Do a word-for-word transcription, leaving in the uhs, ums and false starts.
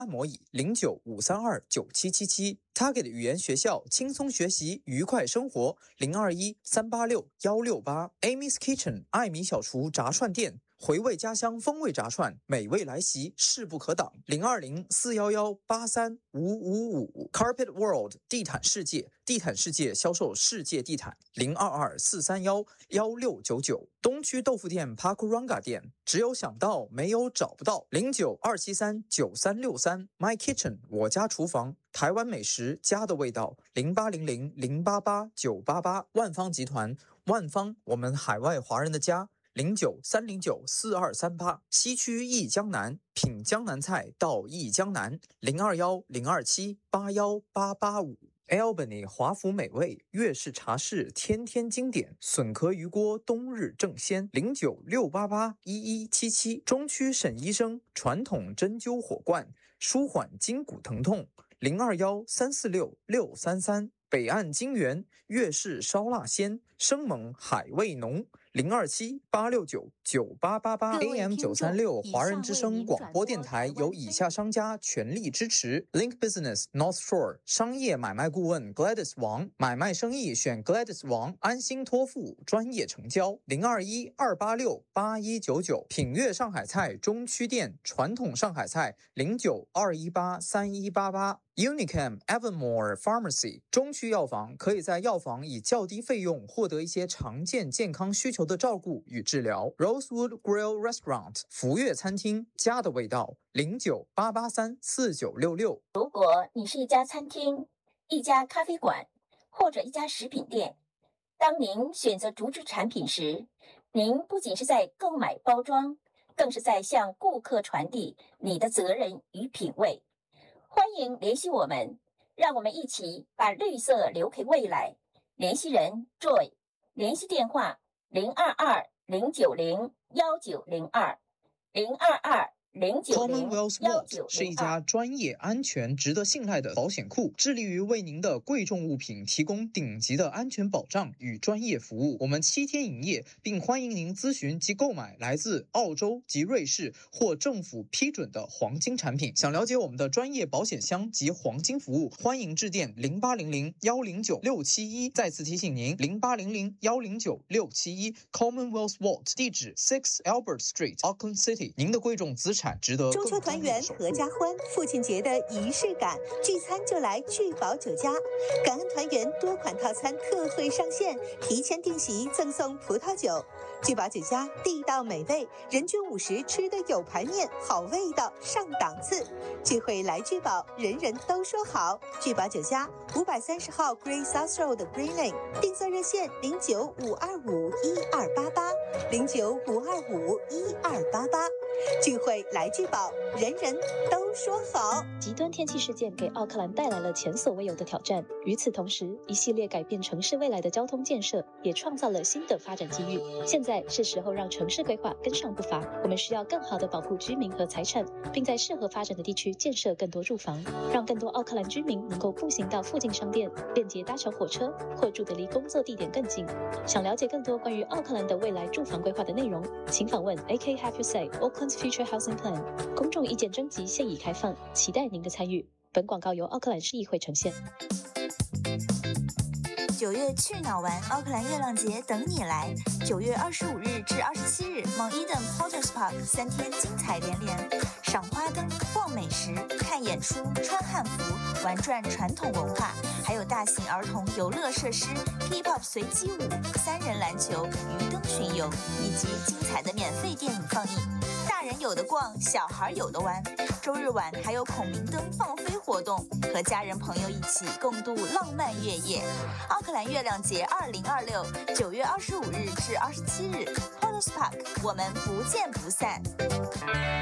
按摩椅零九五三二九七七七 Target 语言学校轻松学习愉快生活零二一三八六幺六八 Amy's Kitchen 艾米小厨炸串店回味家乡风味炸串，美味来袭，势不可挡。零二零四幺幺八三五五五 Carpet World 地毯世界，地毯世界销售世界地毯。零二二四三幺幺六九九东区豆腐店 Pakuranga 店，只有想到没有找不到。零九二七三九三六三 My Kitchen 我家厨房。台湾美食家的味道，零八零零零八八九八八万方集团，万方我们海外华人的家。零九三零九四二三八西区忆江南，品江南菜到忆江南。零二幺零二七八幺八八五 Albany 华府美味粤式茶室，天天经典，笋壳鱼锅冬日正鲜。零九六八八一一七七中区沈医生传统针灸火罐，舒缓筋骨疼痛。零二幺三四六六三三北岸金源粤式烧腊鲜，生猛海味浓。零二七八六九九八八八 A M 九三六华人之声广播电台由以下商家全力支持 ：Link Business North Shore 商业买卖顾问 Gladys 王，买卖生意选 Gladys 王，安心托付，专业成交。零二一二八六八一九九品悦上海菜中区店传统上海菜零九二一八三一八八。Unicam Evermore Pharmacy 中区药房可以在药房以较低费用获得一些常见健康需求的照顾与治疗。Rosewood Grill Restaurant 福悦餐厅，家的味道零九八八三四九六六。 如果你是一家餐厅、一家咖啡馆或者一家食品店，当您选择竹制产品时，您不仅是在购买包装，更是在向顾客传递你的责任与品味。欢迎联系我们，让我们一起把绿色留给未来。联系人 Joy， 联系电话零二二零九零幺九零二零二二零九零 Commonwealth Vault 是一家专业、安全、值得信赖的保险库，致力于为您的贵重物品提供顶级的安全保障与专业服务。我们七天营业，并欢迎您咨询及购买来自澳洲及瑞士或政府批准的黄金产品。想了解我们的专业保险箱及黄金服务，欢迎致电零八零零幺零九六七一。再次提醒您，零八零零幺零九六七一 Commonwealth Vault 地址 Six Albert Street Auckland City。您的贵重资产值得中秋团圆、合家欢、父亲节的仪式感，聚餐就来聚宝酒家。感恩团圆多款套餐特惠上线，提前订席赠送葡萄酒。聚宝酒家地道美味，人均五十吃的有排面，好味道上档次。聚会来聚宝，人人都说好。聚宝酒家五百三十号 Grey South Road 的 Green Lane， 订座热线零九五二五一二八八零九五二五一二八八。聚会来聚宝，人人都说好。 极端天气事件给奥克兰带来了前所未有的挑战。与此同时，一系列改变城市未来的交通建设也创造了新的发展机遇。现在是时候让城市规划跟上步伐，我们需要更好地保护居民和财产，并在适合发展的地区建设更多住房，让更多奥克兰居民能够步行到附近商店，便捷搭乘火车，或住得离工作地点更近。想了解更多关于奥克兰的未来住房规划的内容，请访问 A K Have You Say Auckland's Future Housing Plan。公众意见征集现已开放，期待您的参与。本广告由奥克兰市议会呈现。 九月去哪玩？奥克兰月亮节等你来！九月二十五日至二十七日 ，Mount Eden Porters Park 三天精彩连连，赏花灯、逛美食、看演出、穿汉服、玩转传统文化，还有大型儿童游乐设施、K-pop 随机舞、三人篮球、鱼灯巡游，以及精彩的免费电影放映。大人有的逛，小孩有的玩。周日晚还有孔明灯放飞活动，和家人朋友一起共度浪漫月夜。奥克兰月亮节二零二六，九月二十五日至二十七日 ，Porters Park， 我们不见不散。